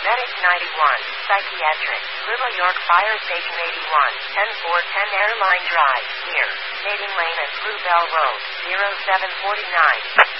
Medic 91, Psychiatric, Little York Fire Station 81, 10410 Airline Drive, near Mating Lane and Bluebell Road, 0749.